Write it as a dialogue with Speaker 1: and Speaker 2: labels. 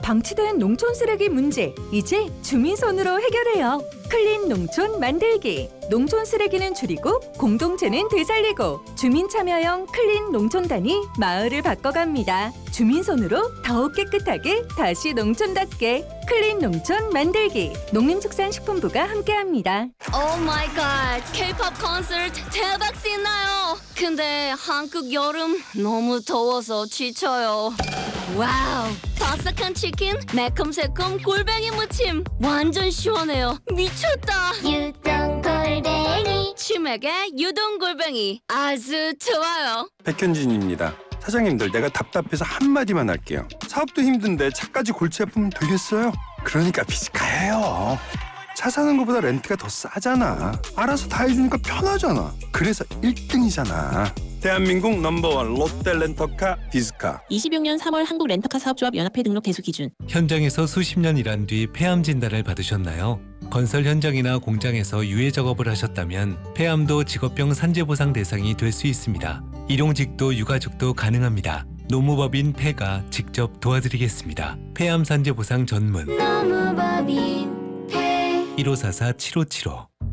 Speaker 1: 방치된 농촌 쓰레기 문제, 이제 주민손으로 해결해요. 클린 농촌 만들기. 농촌 쓰레기는 줄이고 공동체는 되살리고 주민 참여형 클린 농촌단이 마을을 바꿔갑니다. 주민손으로 더욱 깨끗하게 다시 농촌답게 클린 농촌 만들기. 농림축산식품부가 함께합니다.
Speaker 2: 오 마이 갓, K-pop 콘서트 대박 신나요. 근데 한국 여름 너무 더워서 지쳐요. 와우, 바삭한 치킨, 매콤새콤 골뱅이 무침 완전 시원해요. 미쳤다.
Speaker 3: 유동 골뱅이
Speaker 2: 치맥에 유동 골뱅이 아주 좋아요.
Speaker 4: 백현진입니다. 사장님들, 내가 답답해서 한마디만 할게요. 사업도 힘든데 차까지 골치 아프면 되겠어요? 그러니까 비즈카예요. 차 사는 것보다 렌트가 더 싸잖아. 알아서 다 해주니까 편하잖아. 그래서 1등이잖아. 대한민국 넘버원 롯데 렌터카 비즈카.
Speaker 5: 26년 3월 한국 렌터카 사업조합 연합회 등록 대수 기준.
Speaker 6: 현장에서 수십 년 일한 뒤 폐암 진단을 받으셨나요? 건설 현장이나 공장에서 유해 작업을 하셨다면 폐암도 직업병 산재보상 대상이 될 수 있습니다. 일용직도 유가족도 가능합니다. 노무법인 폐가 직접 도와드리겠습니다. 폐암 산재보상 전문
Speaker 3: 노무법인 폐
Speaker 6: 1544-7575